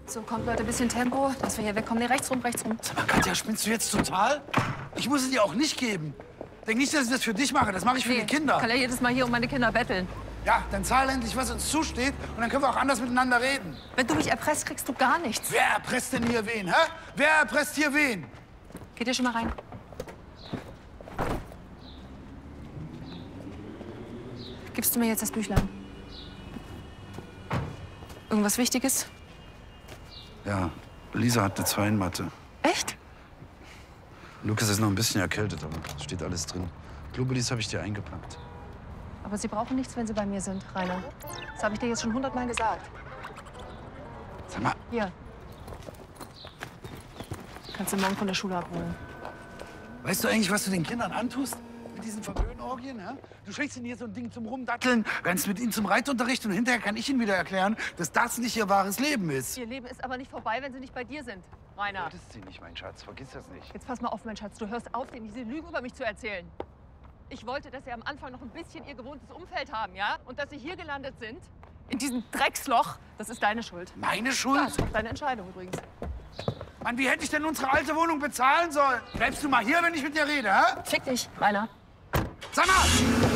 So, kommt Leute, ein bisschen Tempo, dass wir hier wegkommen. Nee, rechts rum, rechts rum. Sag mal, Katja, spinnst du jetzt total? Ich muss es dir auch nicht geben. Denk nicht, dass ich das für dich mache. Das mache ich für die Kinder. Ich kann ja jedes Mal hier um meine Kinder betteln. Ja, dann zahl endlich, was uns zusteht. Und dann können wir auch anders miteinander reden. Wenn du mich erpresst, kriegst du gar nichts. Wer erpresst denn hier wen, hä? Wer erpresst hier wen? Geht ihr schon mal rein? Gibst du mir jetzt das Büchlein? Irgendwas Wichtiges? Ja, Lisa hat eine 2 in Mathe. Echt? Lukas ist noch ein bisschen erkältet, aber es steht alles drin. Globullis habe ich dir eingepackt. Aber Sie brauchen nichts, wenn Sie bei mir sind, Rainer. Das habe ich dir jetzt schon 100-mal gesagt. Sag mal, Hier. Kannst du morgen von der Schule abholen. weißt du eigentlich, was du den Kindern antust? Mit diesen Verwöhnorgien, hä? Du schenkst ihnen hier so ein Ding zum Rumdatteln, rennst mit ihnen zum Reitunterricht und hinterher kann ich ihnen wieder erklären, dass das nicht ihr wahres Leben ist. Ihr Leben ist aber nicht vorbei, wenn Sie nicht bei dir sind, Rainer. Das ist sie nicht, mein Schatz. Vergiss das nicht. Jetzt pass mal auf, mein Schatz. Du hörst auf, denen diese Lügen über mich zu erzählen. Ich wollte, dass Sie am Anfang noch ein bisschen Ihr gewohntes Umfeld haben, ja? Und dass Sie hier gelandet sind, in diesem Drecksloch, das ist deine Schuld. Meine Ja, Schuld? das ist auch deine Entscheidung übrigens. Mann, wie hätte ich denn unsere alte Wohnung bezahlen sollen? Bleibst du mal hier, wenn ich mit dir rede, hä? Fick dich, Rainer. Sag mal!